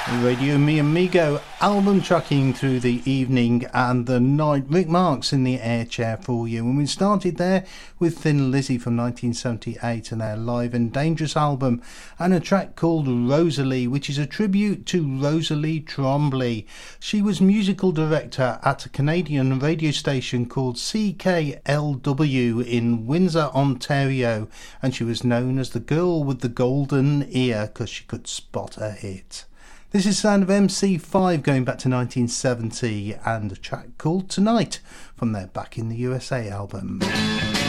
Radio Mi Amigo album tracking through the evening and the night. Rick Marks in the air chair for you. And we started there with Thin Lizzy from 1978 and their Live and Dangerous album, and a track called Rosalie, which is a tribute to Rosalie Trombley. She was musical director at a Canadian radio station called CKLW in Windsor, Ontario, and she was known as the girl with the golden ear because she could spot a hit. This is sound of MC5 going back to 1970 and a track called Tonight from their Back in the USA album.